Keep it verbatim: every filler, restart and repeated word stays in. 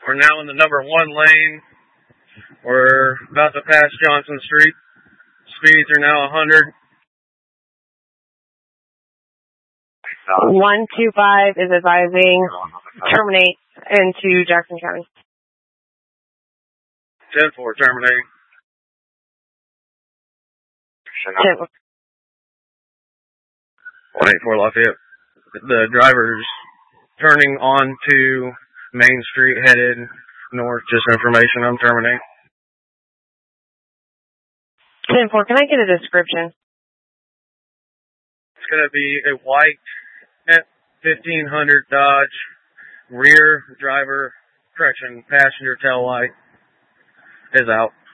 We're now in the number one lane. We're about to pass Johnson Street. Speeds are now one hundred. one two five is advising terminate into Jackson County. ten four terminating. ten four. one eighty-four Lafayette. The driver's turning onto Main Street headed north. Just information, I'm terminating. ten four, can I get a description? It's going to be a white fifteen hundred Dodge, rear driver, correction, passenger tail light is out.